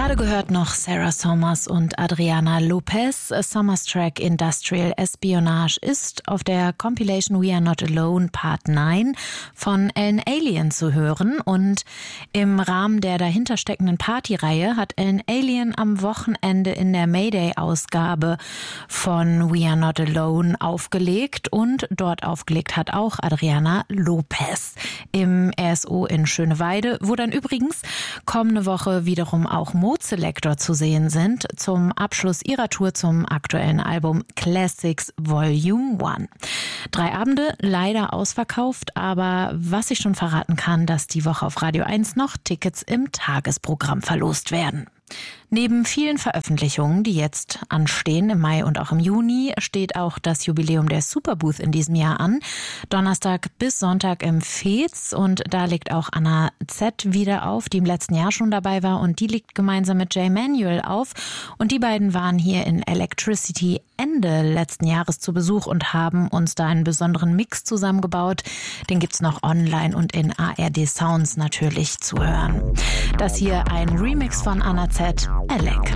Gerade gehört noch Sarah Sommers und Adriana Lopez. Sommers Track Industrial Espionage ist auf der Compilation We Are Not Alone Part 9 von Ellen Allien zu hören. Und im Rahmen der dahinter steckenden Partyreihe hat Ellen Allien am Wochenende in der Mayday-Ausgabe von We Are Not Alone aufgelegt. Und dort aufgelegt hat auch Adriana Lopez im RSO in Schöneweide, wo dann übrigens kommende Woche wiederum auch Mode-Selector zu sehen sind, zum Abschluss ihrer Tour zum aktuellen Album Classics Volume 1. 3 Abende, leider ausverkauft, aber was ich schon verraten kann, dass die Woche auf Radio 1 noch Tickets im Tagesprogramm verlost werden. Neben vielen Veröffentlichungen, die jetzt anstehen im Mai und auch im Juni, steht auch das Jubiläum der Superbooth in diesem Jahr an. Donnerstag bis Sonntag im Fez, und da legt auch Anna Z wieder auf, die im letzten Jahr schon dabei war, und die legt gemeinsam mit Jay Manuel auf. Und die beiden waren hier in Electricity Ende letzten Jahres zu Besuch und haben uns da einen besonderen Mix zusammengebaut. Den gibt's noch online und in ARD Sounds natürlich zu hören. Das hier ein Remix von Anna Z, Elec.